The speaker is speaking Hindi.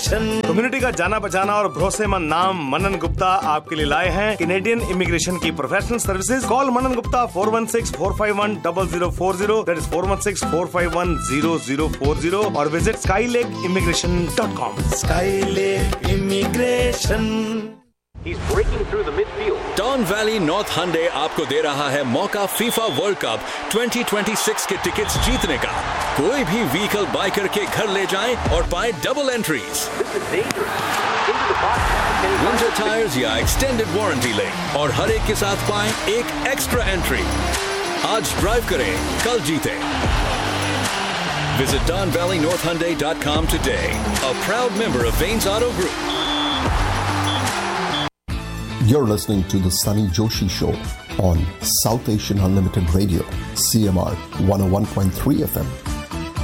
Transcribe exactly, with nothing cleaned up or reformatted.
इमिग्रेशन। कम्युनिटी का जाना पहचाना और भरोसेमंद नाम मनन गुप्ता आपके लिए लाए हैं कैनेडियन इमिग्रेशन की professional services. Call Manan Gupta four one six four five one double zero four zero, that is four one six four five one zero zero four zero, और visit Skylake immigration dot com. Skylake immigration. He's breaking through the midfield. Don Valley North Hyundai आपको दे रहा है मौका FIFA world cup twenty twenty six के टिकट्स जीतने का। कोई भी व्हीकल बाय करके घर ले जाएं और पाएं डबल एंट्रीज, विंटर टायर्स या एक्सटेंडेड वारंटी लें और हर एक के साथ पाएं एक एक्स्ट्रा एंट्री। आज ड्राइव करें, कल जीतें। Visit don valley north hyundai dot com today, a proud member of Vanes Auto Group. You're listening to the Sunny Joshi Show on South Asian Unlimited Radio, C M R one oh one point three F M.